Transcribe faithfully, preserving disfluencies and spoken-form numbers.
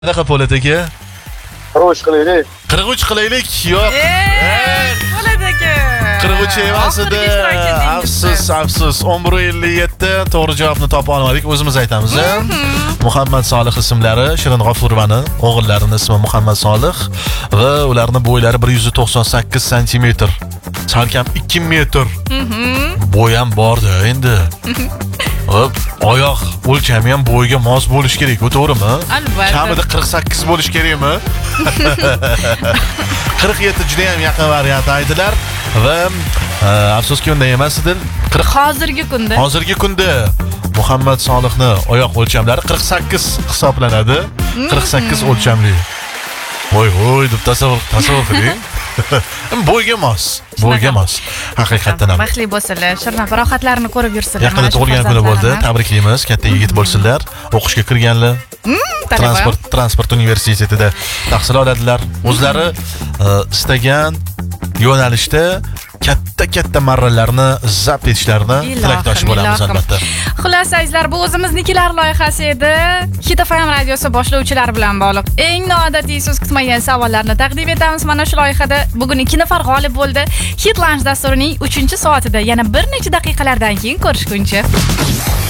Qanaqa Po'lat aka? qirq uch qilaylik. qirq uch qilaylik. Yo'q. Po'lat aka. qirq uch emas edi. Afsus, afsus. o'n bir ellik yetti to'g'ri javobni topa olmadik. O'zimiz aytamiz. Muhammad Solih ismlari, Shirin G'ofurovaning o'g'illarining ismi Muhammad Solih va ularning bo'ylari bir yuz to'qson sakkiz santimetr. Salkam ikki metr. Bo'y ham bor-da endi. Hop, oyoq o'lchami ham bo'yga mos bo'lish kerak, to'g'rimi? Albatta. Kamida qirq sakkiz bo'lish kerakmi? qirq yetti juda ham yaqin variant aytdilar va afsuski unday emas edi. Hozirgi kunda. Hozirgi kunda Muhammad Solihning oyoq o'lchamlari qirq sakkiz hisoblanadi. qirq sakkiz o'lchamli. Voy voy deb tasavvur tasavvur qiling. Bo'yga mos, bo'yga mos. Haqiqatan ham. Baxtli bo'lsinlar, shirnaq rohatlarini ko'rib yursinlar. Yaqinda tug'ilgan kuni bo'ldi. Tabriklaymiz. Katta yigit bo'lsinlar. O'qishga kirganlar. Transport transport universitetida tahsil oladilar. O'zlari istagan yo'nalishda katta-katta marralarni zabt etishlarini tilakdosh bo'lamiz albatta. Xullas azizlar, bu o'zimiznikilar loyihasi edi. Hit F M radiosi boshlovchilari bilan bog'liq eng noodatiy so'z kutmagan savollarni taqdim etamiz. Mana shu loyihada bugun ikki nafar g'olib bo'ldi. Hit Lounge dasturining uchinchi soatida yana bir necha daqiqalardan keyin ko'rishguncha.